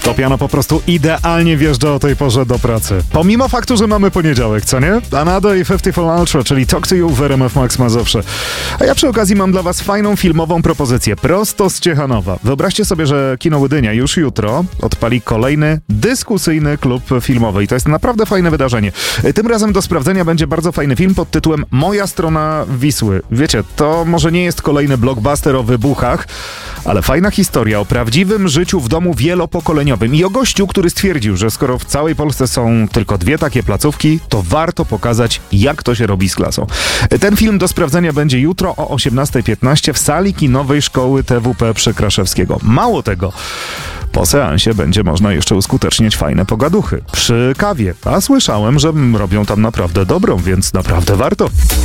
To piano po prostu idealnie wjeżdża o tej porze do pracy. Pomimo faktu, że mamy poniedziałek, co nie? Anado i 54 Ultra, czyli Talk to You w RMF Max Mazowsze. A ja przy okazji mam dla was fajną filmową propozycję, prosto z Ciechanowa. Wyobraźcie sobie, że Kino Łydynia już jutro odpali kolejny dyskusyjny klub filmowy i to jest naprawdę fajne wydarzenie. Tym razem do sprawdzenia będzie bardzo fajny film pod tytułem Moja strona Wisły. Wiecie, to może nie jest kolejny blockbuster o wybuchach, ale fajna historia o prawdziwym życiu w domu wielopokoleniowym i o gościu, który stwierdził, że skoro w całej Polsce są tylko 2 takie placówki, to warto pokazać, jak to się robi z klasą. Ten film do sprawdzenia będzie jutro o 18:15 w sali kinowej Szkoły TWP przy Kraszewskiego. Mało tego, po seansie będzie można jeszcze uskutecznić fajne pogaduchy przy kawie, a słyszałem, że robią tam naprawdę dobrą, więc naprawdę warto.